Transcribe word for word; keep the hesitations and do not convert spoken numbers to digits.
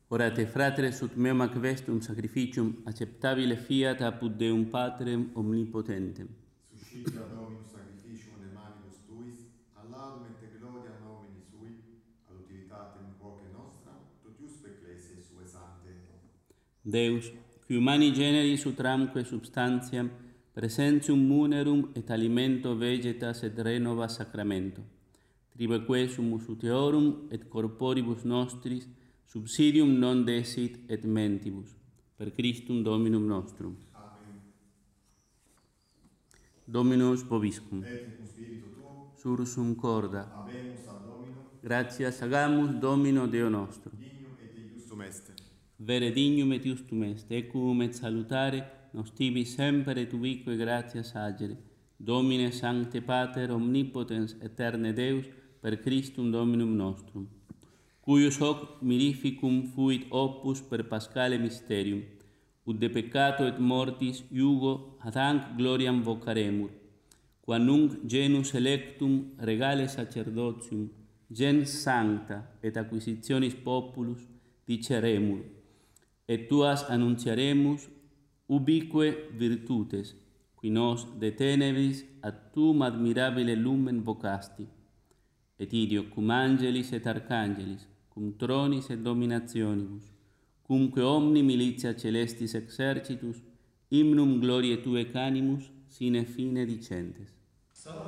Orate fratres ut meum ac vestum sacrificium acceptabile fiat apud Deum Patrem omnipotentem. Suscitia Dominus sacrificium de manibus tuis, ad laudum et gloria nomini sui, ad utilitatem quoque nostra, totiusque ecclesiae sue sante. Deus, qui humani generis utramque substantiam, presentium munerum et alimento vegetas et renova sacramento, tribeque sumus uteorum et corporibus nostris subsidium non desit et mentibus, per Christum Dominum nostrum. Amen. Dominus vobiscum. Et cum spiritu tuo, Sursum corda. habemus ad Dominum, Gratias agamus Domino Deo nostro. dignum et iustum est. Vere dignum et justum est, ecum et salutare, nos tibi semper et ubique gratias agere. Domine Sancte Pater, omnipotens aeterne Deus, per Christum Dominum nostrum, cuius hoc mirificum fuit opus per Paschale mysterium, ut de peccato et mortis iugo ad hanc gloriam vocaremur, qua nunc genus electum regale sacerdotium, gens sancta et acquisitionis populus diceremur, et tuas annunciaremus ubique virtutes, qui nos de tenebris ad tuum admirabile lumen vocasti, et idio cum angelis et arcangelis, cum tronis et dominationibus, cumque omni militia celestis exercitus, hymnum gloriae Tuae canimus sine fine dicentes.